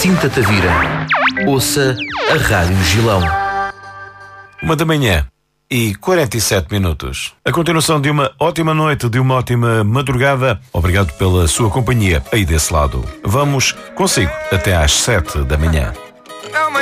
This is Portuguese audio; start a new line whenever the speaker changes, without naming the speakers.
sinta-te a vira. Ouça a Rádio Gilão.
1h47. A continuação de uma ótima noite, de uma ótima madrugada. Obrigado pela sua companhia aí desse lado. Vamos consigo até às 7 da manhã.